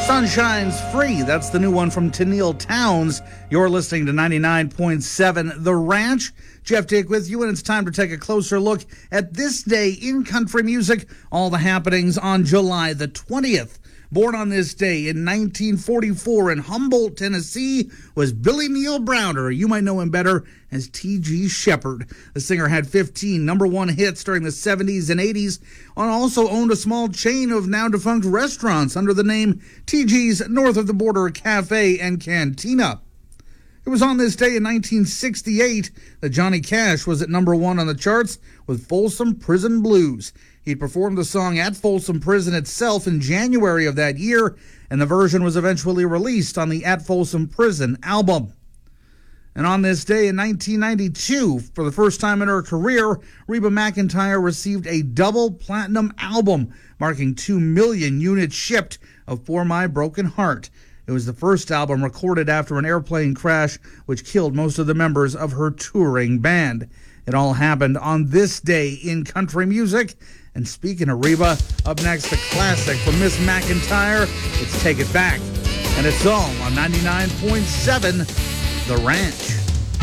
Sunshine's Free. That's the new one from Tennille Townes. You're listening to 99.7 The Ranch. Jeff Dick with you, and it's time to take a closer look at this day in country music, all the happenings on July the 20th. Born on this day in 1944 in Humboldt, Tennessee, was Billy Neal Browder. You might know him better as T.G. Sheppard. The singer had 15 number one hits during the 70s and 80s, and also owned a small chain of now-defunct restaurants under the name T.G.'s North of the Border Cafe and Cantina. It was on this day in 1968 that Johnny Cash was at number one on the charts with Folsom Prison Blues. He performed the song at Folsom Prison itself in January of that year, and the version was eventually released on the At Folsom Prison album. And on this day in 1992, for the first time in her career, Reba McEntire received a double platinum album, marking 2 million units shipped of For My Broken Heart. It was the first album recorded after an airplane crash which killed most of the members of her touring band. It all happened on this day in country music. And speaking of Reba, up next, a classic from Miss McEntire. It's Take It Back. And it's all on 99.7 The Ranch.